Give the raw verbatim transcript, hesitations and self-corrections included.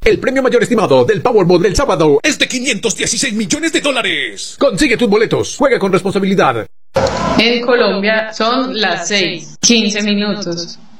El premio mayor estimado del Powerball del sábado es de quinientos dieciséis millones de dólares. Consigue tus boletos. Juega con responsabilidad. En Colombia son las seis, quince minutos.